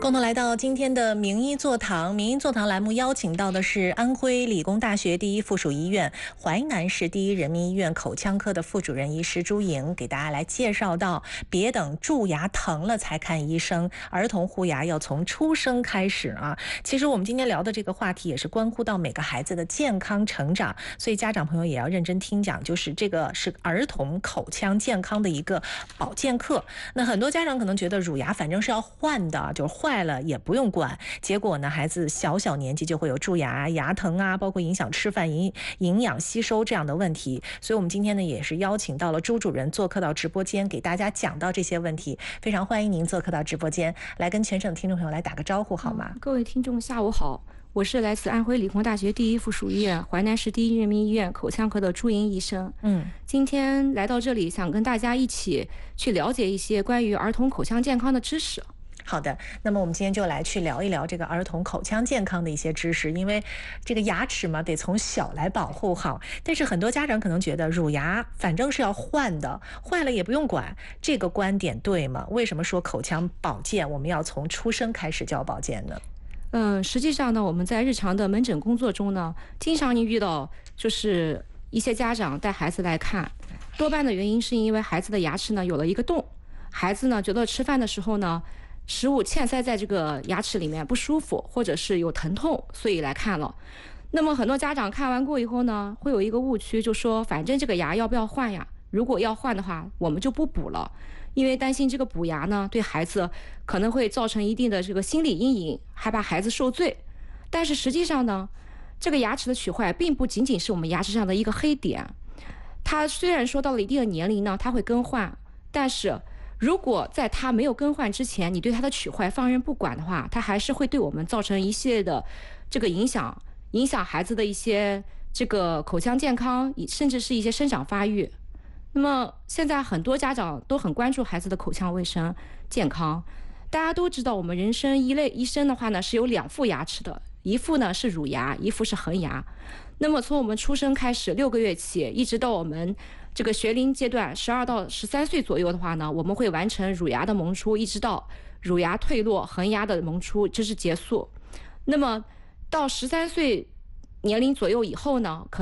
共同来到今天的名医座堂。名医座堂栏目邀请到的是安徽理工大学第一附属医院、淮南市第一人民医院口腔科的副主任医师朱莹，给大家来介绍到，别等蛀牙疼了才看医生，儿童护牙要从出生开始啊。其实我们今天聊的这个话题也是关乎到每个孩子的健康成长，所以家长朋友也要认真听讲，就是这个是儿童口腔健康的一个保健课。那很多家长可能觉得乳牙反正是要换的，就是坏了也不用管，结果呢，孩子小年纪就会有蛀牙、牙疼啊，包括影响吃饭、营养吸收这样的问题。所以我们今天呢，也是邀请到了朱主任做客到直播间，给大家讲到这些问题。非常欢迎您做客到直播间，来跟全省听众朋友来打个招呼好吗？ 各位听众下午好，我是来自安徽理工大学第一附属医院、淮南市第一人民医院口腔科的朱莹医生。今天来到这里，想跟大家一起去了解一些关于儿童口腔健康的知识。 好的，那么我们今天就来去聊一聊这个儿童口腔健康的一些知识，因为这个牙齿嘛，得从小来保护好。但是很多家长可能觉得乳牙反正是要换的，坏了也不用管，这个观点对吗？为什么说口腔保健我们要从出生开始就要保健呢？ 实际上呢，我们在日常的门诊工作中呢，经常遇到就是一些家长带孩子来看，多半的原因是因为孩子的牙齿呢有了一个洞，孩子呢觉得吃饭的时候呢，食物嵌塞在这个牙齿里面不舒服，或者是有疼痛，所以来看了。那么很多家长看完过以后呢，会有一个误区，就说反正这个牙要不要换呀？如果要换的话，我们就不补了，因为担心这个补牙呢，对孩子可能会造成一定的这个心理阴影，害怕孩子受罪。但是实际上呢，这个牙齿的龋坏并不仅仅是我们牙齿上的一个黑点，它虽然说到了一定的年龄呢，它会更换，但是如果在它没有更换之前，你对它的龋坏放任不管的话，它还是会对我们造成一系列的这个影响孩子的一些这个口腔健康，甚至是一些生长发育。那么现在很多家长都很关注孩子的口腔卫生健康。大家都知道，我们人生一生的话呢，是有2副牙齿的，一副呢是乳牙，一副是恒牙。那么从我们出生开始6个月起，一直到我们这个学龄阶段12到13岁左右的话呢，我们会完成乳牙的萌出，一直到乳牙退落、恒牙的萌出，这是结束。那么到13岁年龄左右以后呢，